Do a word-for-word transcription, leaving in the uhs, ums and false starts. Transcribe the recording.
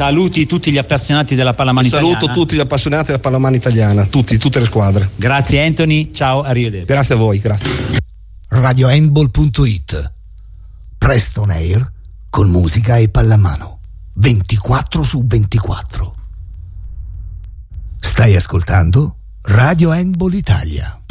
Saluti tutti gli appassionati della pallamano Saluto italiana. tutti gli appassionati della pallamano italiana, tutti, tutte le squadre. Grazie Anthony, ciao, arrivederci. Grazie a voi, grazie. radio handball punto it. Presto on air con musica e pallamano ventiquattro su ventiquattro. Stai ascoltando Radio Handball Italia.